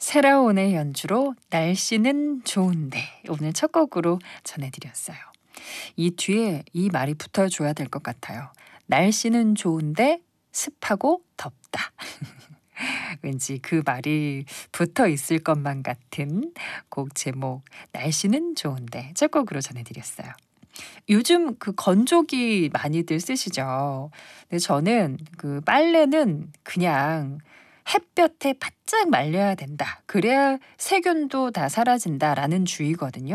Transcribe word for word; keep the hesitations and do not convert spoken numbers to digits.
세라온의 연주로 날씨는 좋은데 오늘 첫 곡으로 전해드렸어요. 이 뒤에 이 말이 붙어줘야 될 것 같아요. 날씨는 좋은데 습하고 덥다. 왠지 그 말이 붙어 있을 것만 같은 곡 제목 날씨는 좋은데 첫 곡으로 전해드렸어요. 요즘 그 건조기 많이들 쓰시죠. 근데 저는 그 빨래는 그냥 햇볕에 바짝 말려야 된다. 그래야 세균도 다 사라진다라는 주의거든요.